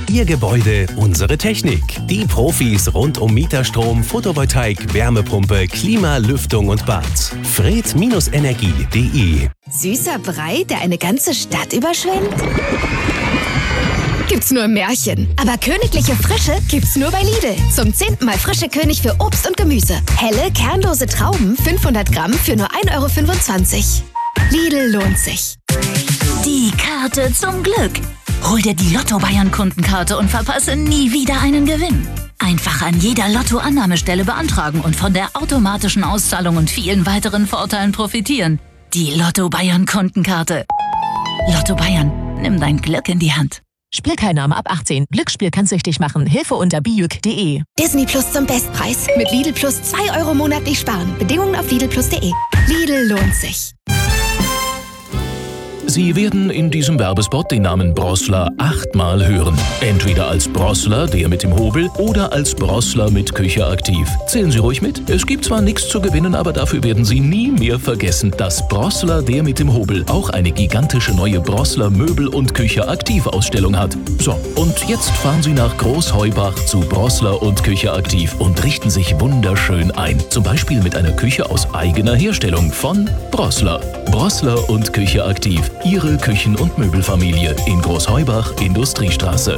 Ihr Gebäude, unsere Technik. Die Profis rund um Mieterstrom, Photovoltaik, Wärmepumpe, Klima, Lüftung und Bad. Fred-Energie.de. Süßer Brei, der eine ganze Stadt überschwemmt? Gibt's nur im Märchen. Aber königliche Frische gibt's nur bei Lidl. Zum 10. Mal frische König für Obst und Gemüse. Helle, kernlose Trauben, 500 Gramm für nur 1,25 €. Lidl lohnt sich. Die Karte zum Glück. Hol dir die Lotto-Bayern-Kundenkarte und verpasse nie wieder einen Gewinn. Einfach an jeder Lotto-Annahmestelle beantragen und von der automatischen Auszahlung und vielen weiteren Vorteilen profitieren. Die Lotto-Bayern-Kundenkarte. Lotto Bayern, nimm dein Glück in die Hand. Spielteilnahme ab 18. Glücksspiel kann süchtig machen. Hilfe unter bijuk.de. Disney Plus zum Bestpreis. Mit Lidl Plus 2 € monatlich sparen. Bedingungen auf lidlplus.de. Lidl lohnt sich. Sie werden in diesem Werbespot den Namen Brossler 8-mal hören. Entweder als Brossler, der mit dem Hobel, oder als Brossler mit Küche aktiv. Zählen Sie ruhig mit. Es gibt zwar nichts zu gewinnen, aber dafür werden Sie nie mehr vergessen, dass Brossler, der mit dem Hobel, auch eine gigantische neue Brossler Möbel- und Küche aktiv Ausstellung hat. So, und jetzt fahren Sie nach Großheubach zu Brossler und Küche aktiv und richten sich wunderschön ein. Zum Beispiel mit einer Küche aus eigener Herstellung von Brossler. Brossler und Küche aktiv. Ihre Küchen- und Möbelfamilie in Großheubach, Industriestraße.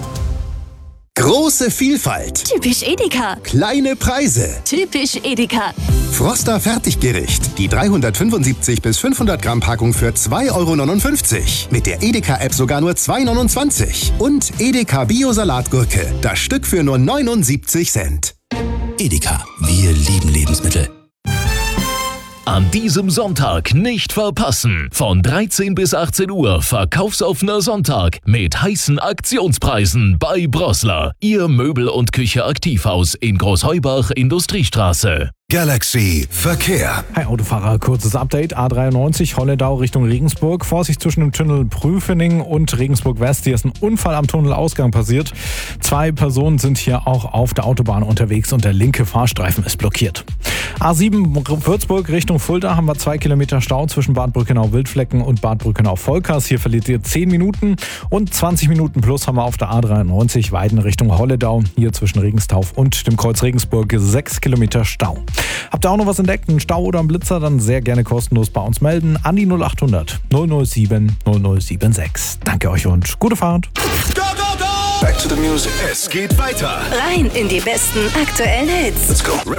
Große Vielfalt. Typisch Edeka. Kleine Preise. Typisch Edeka. Froster Fertiggericht. Die 375 bis 500 Gramm Packung für 2,59 €. Mit der Edeka-App sogar nur 2,29 €. Und Edeka Bio-Salatgurke. Das Stück für nur 79 Cent. Edeka. Wir lieben Lebensmittel. An diesem Sonntag nicht verpassen. Von 13 bis 18 Uhr verkaufsoffener Sonntag mit heißen Aktionspreisen bei Brossler. Ihr Möbel- und Küche-Aktivhaus in Großheubach, Industriestraße. Galaxy Verkehr. Hi Autofahrer, kurzes Update. A93 Holledau Richtung Regensburg. Vorsicht zwischen dem Tunnel Prüfening und Regensburg West. Hier ist ein Unfall am Tunnelausgang passiert. 2 Personen sind hier auch auf der Autobahn unterwegs und der linke Fahrstreifen ist blockiert. A7 Würzburg Richtung Fulda haben wir 2 Kilometer Stau zwischen Bad Brückenau-Wildflecken und Bad Brückenau-Volkers. Hier verliert ihr 10 Minuten und 20 Minuten plus haben wir auf der A93 Weiden Richtung Holledau. Hier zwischen Regenstauf und dem Kreuz Regensburg 6 Kilometer Stau. Habt ihr auch noch was entdeckt, einen Stau oder einen Blitzer, dann sehr gerne kostenlos bei uns melden an die 0800 007 0076. Danke euch und gute Fahrt. Go, go, go! Back to the music. Es geht weiter. Rein in die besten aktuellen Hits. Let's go.